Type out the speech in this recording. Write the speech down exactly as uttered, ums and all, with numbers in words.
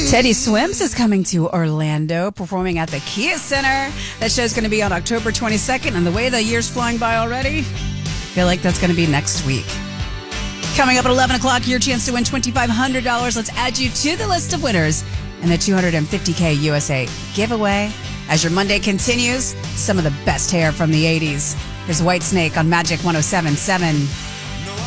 Teddy Swims is coming to Orlando, performing at the Kia Center. That show's going to be on October twenty-second, and the way the year's flying by already, I feel like that's going to be next week. Coming up at eleven o'clock, your chance to win twenty-five hundred dollars. Let's add you to the list of winners in the two hundred fifty K U S A giveaway. As your Monday continues, some of the best hair from the eighties. Here's Whitesnake on Magic one oh seven point seven.